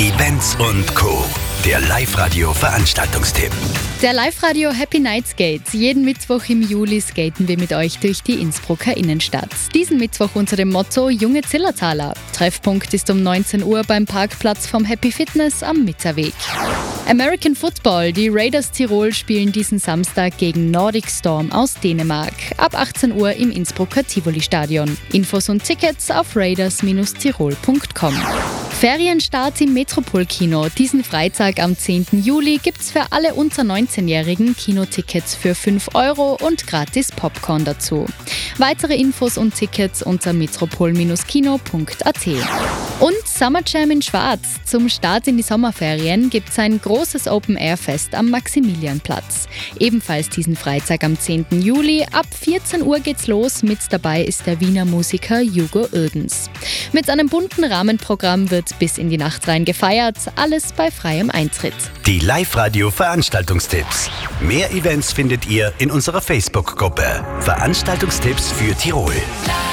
Events und Co. Der Live-Radio-Veranstaltungstipp. Der Live-Radio Happy Night Skate. Jeden Mittwoch im Juli skaten wir mit euch durch die Innsbrucker Innenstadt. Diesen Mittwoch unter dem Motto Junge Zillertaler. Treffpunkt ist um 19 Uhr beim Parkplatz vom Happy Fitness am Mitterweg. American Football. Die Raiders Tirol spielen diesen Samstag gegen Nordic Storm aus Dänemark. Ab 18 Uhr im Innsbrucker Tivoli-Stadion. Infos und Tickets auf raiders-tirol.com. Ferienstart im Metropol-Kino. Diesen Freitag am 10. Juli gibt's für alle unter 19-Jährigen Kinotickets für 5 € und gratis Popcorn dazu. Weitere Infos und Tickets unter metropol-kino.at. Und Summer Jam in Schwarz. Zum Start in die Sommerferien gibt's ein großes Open-Air-Fest am Maximilianplatz. Ebenfalls diesen Freitag am 10. Juli. Ab 14 Uhr geht's los. Mit dabei ist der Wiener Musiker Hugo Irdens. Mit einem bunten Rahmenprogramm wird bis in die Nacht rein gefeiert. Alles bei freiem Eintritt. Die Live-Radio-Veranstaltungstipps. Mehr Events findet ihr in unserer Facebook-Gruppe. Veranstaltungstipps für Tirol.